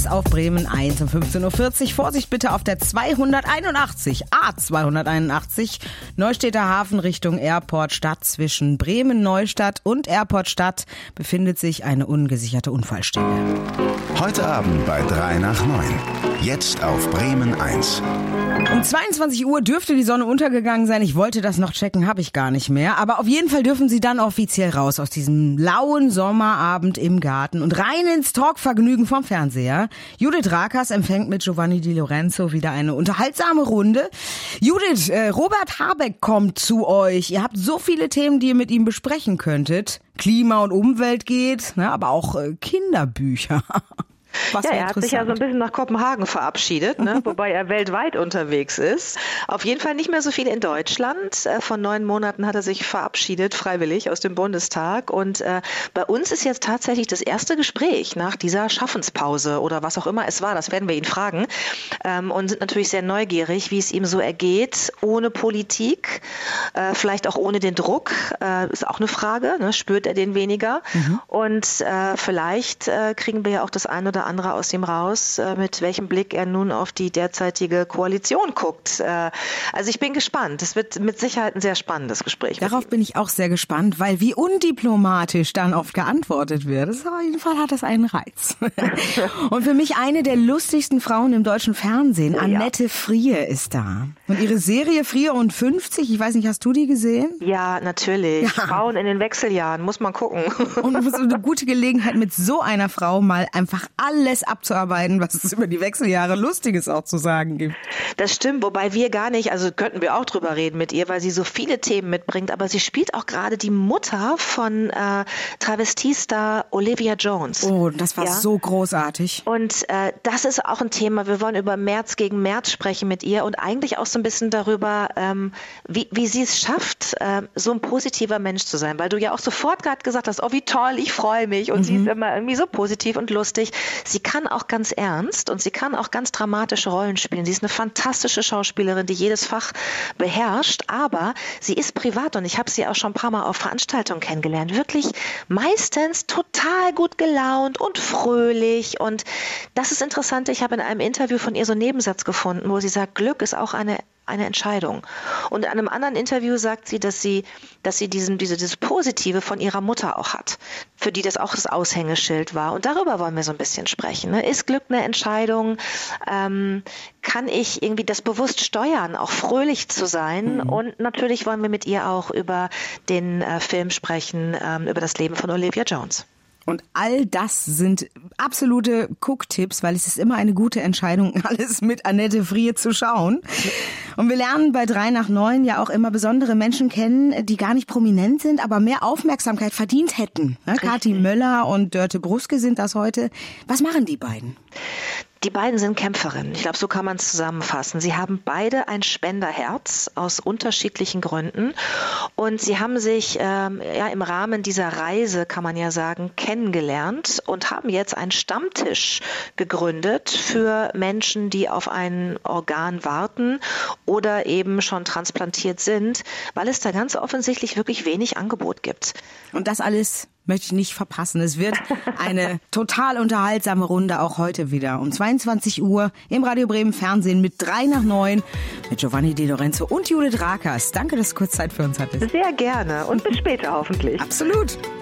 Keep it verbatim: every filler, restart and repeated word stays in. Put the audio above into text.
Auf Bremen eins um fünfzehn Uhr vierzig. Vorsicht bitte auf der zweihunderteinundachtzig, A zweihunderteinundachtzig, Neustädter Hafen Richtung Airport Stadt. Zwischen Bremen Neustadt und Airport Stadt befindet sich eine ungesicherte Unfallstelle. Heute Abend bei drei nach neun. Jetzt auf Bremen eins. Um zweiundzwanzig Uhr dürfte die Sonne untergegangen sein. Ich wollte das noch checken, habe ich gar nicht mehr. Aber auf jeden Fall dürfen Sie dann offiziell raus aus diesem lauen Sommerabend im Garten und rein ins Talkvergnügen vom Fernseher. Judith Rakers empfängt mit Giovanni Di Lorenzo wieder eine unterhaltsame Runde. Judith, äh, Robert Habeck kommt zu euch. Ihr habt so viele Themen, die ihr mit ihm besprechen könntet. Klima und Umwelt geht, ne, aber auch äh, Kinderbücher. Was ja, er hat sich ja so ein bisschen nach Kopenhagen verabschiedet, ne? Wobei er weltweit unterwegs ist. Auf jeden Fall nicht mehr so viel in Deutschland. Vor neun Monaten hat er sich verabschiedet, freiwillig aus dem Bundestag. Und äh, bei uns ist jetzt tatsächlich das erste Gespräch nach dieser Schaffenspause oder was auch immer es war. Das werden wir ihn fragen. Ähm, und sind natürlich sehr neugierig, wie es ihm so ergeht, ohne Politik, äh, vielleicht auch ohne den Druck. Äh, ist auch eine Frage, ne? Spürt er den weniger? Mhm. Und äh, vielleicht äh, kriegen wir ja auch das eine oder andere aus ihm raus, mit welchem Blick er nun auf die derzeitige Koalition guckt. Also ich bin gespannt. Es wird mit Sicherheit ein sehr spannendes Gespräch. Darauf bin ich auch sehr gespannt, weil wie undiplomatisch dann oft geantwortet wird. Das auf jeden Fall hat das einen Reiz. Und für mich eine der lustigsten Frauen im deutschen Fernsehen, oh, Annette ja. Frier ist da. Und ihre Serie Frier und fünfzig, ich weiß nicht, hast du die gesehen? Ja, natürlich. Ja. Frauen in den Wechseljahren, muss man gucken. Und es ist eine gute Gelegenheit, mit so einer Frau mal einfach alles abzuarbeiten, was es über die Wechseljahre Lustiges auch zu sagen gibt. Das stimmt, wobei wir gar nicht, also könnten wir auch drüber reden mit ihr, weil sie so viele Themen mitbringt, aber sie spielt auch gerade die Mutter von äh, Travestiestar Olivia Jones. Oh, das war ja so großartig. Und äh, das ist auch ein Thema, wir wollen über März gegen März sprechen mit ihr und eigentlich auch so ein bisschen darüber, ähm, wie, wie sie es schafft, äh, so ein positiver Mensch zu sein, weil du ja auch sofort gerade gesagt hast, oh wie toll, ich freue mich und mhm. sie ist immer irgendwie so positiv und lustig. Sie kann auch ganz ernst und sie kann auch ganz dramatische Rollen spielen. Sie ist eine fantastische Schauspielerin, die jedes Fach beherrscht, aber sie ist privat und ich habe sie auch schon ein paar Mal auf Veranstaltungen kennengelernt. Wirklich meistens total gut gelaunt und fröhlich und das ist interessant. Ich habe in einem Interview von ihr so einen Nebensatz gefunden, wo sie sagt, Glück ist auch eine eine Entscheidung. Und in einem anderen Interview sagt sie, dass sie, dass sie diesen, diese, dieses Positive von ihrer Mutter auch hat, für die das auch das Aushängeschild war. Und darüber wollen wir so ein bisschen sprechen. Ne? Ist Glück eine Entscheidung? Ähm, kann ich irgendwie das bewusst steuern, auch fröhlich zu sein? Mhm. Und natürlich wollen wir mit ihr auch über den äh, Film sprechen, ähm, über das Leben von Olivia Jones. Und all das sind absolute Gucktipps, weil es ist immer eine gute Entscheidung, alles mit Annette Frier zu schauen. Und wir lernen bei drei nach neun ja auch immer besondere Menschen kennen, die gar nicht prominent sind, aber mehr Aufmerksamkeit verdient hätten. Ja, Kathi Möller und Dörte Bruske sind das heute. Was machen die beiden? Die beiden sind Kämpferinnen. Ich glaube, so kann man es zusammenfassen. Sie haben beide ein Spenderherz aus unterschiedlichen Gründen. Und sie haben sich ähm, ja im Rahmen dieser Reise, kann man ja sagen, kennengelernt und haben jetzt einen Stammtisch gegründet für Menschen, die auf ein Organ warten oder eben schon transplantiert sind, weil es da ganz offensichtlich wirklich wenig Angebot gibt. Und das alles möchte ich nicht verpassen. Es wird eine total unterhaltsame Runde auch heute wieder um zweiundzwanzig Uhr im Radio Bremen Fernsehen mit drei nach neun mit Giovanni Di Lorenzo und Judith Rakers. Danke, dass du kurz Zeit für uns hattest. Sehr gerne und bis später hoffentlich. Absolut.